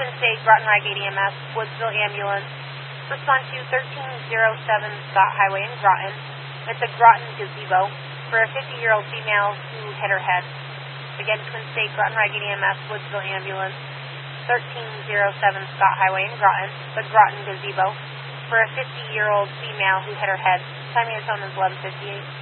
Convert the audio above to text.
Twin State, Groton Highgate EMS, Woodsville Ambulance. Respond to 1307 Scott Highway in Groton. It's a Groton gazebo for a 50-year-old female who hit her head. Again, Twin State, Groton Highgate EMS, Woodsville Ambulance, 1307 Scott Highway in Groton, the Groton gazebo for a 50-year-old female who hit her head. Time is 11:58.